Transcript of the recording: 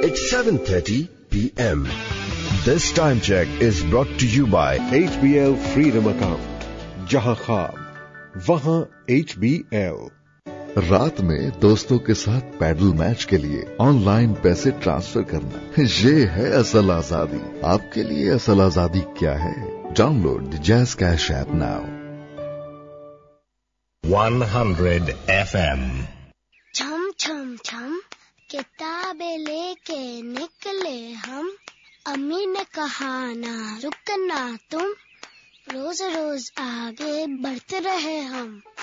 It's 7:30 p.m. This time check is brought to you by HBL Freedom Account. जहां ख्वाब वहां HBL। रात में दोस्तों के साथ पैडल मैच के लिए ऑनलाइन पैसे ट्रांसफर करना, ये है असल आजादी। आपके लिए असल आजादी क्या है? Download the jazz cash app now. 100 FM। छम छम छम किताबें लेके निकले हम, अम्मी ने कहा ना रुकना तुम, रोज रोज आगे बढ़ते रहे हम।